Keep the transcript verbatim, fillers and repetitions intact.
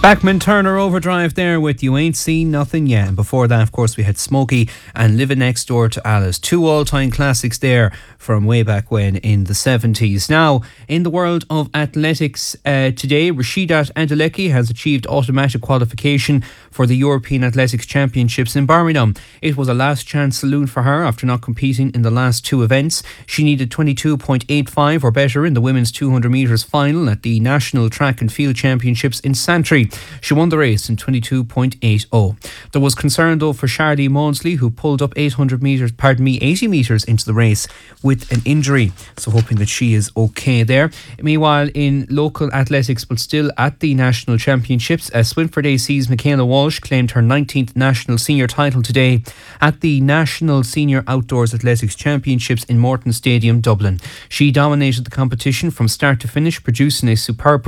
Bachman Turner Overdrive there with You Ain't Seen Nothing Yet. And before that, of course, we had Smokey and Living Next Door to Alice. Two all-time classics there from way back when in the seventies. Now, in the world of athletics uh, today, Rashidat Adeleke has achieved automatic qualification for the European Athletics Championships in Birmingham. It was a last chance saloon for her after not competing in the last two events. She needed twenty-two point eight five or better in the women's two hundred metres final at the National Track and Field Championships in Santry. She won the race in twenty-two point eight oh. There was concern though for Charlie Maudsley, who pulled up eight hundred metres, pardon me, eighty metres into the race with an injury. So hoping that she is okay there. Meanwhile, in local athletics, but still at the National Championships, uh, Swinford A C's Michaela Walsh claimed her nineteenth national senior title today at the National Senior Outdoors Athletics Championships in Morton Stadium, Dublin. She dominated the competition from start to finish, producing a superb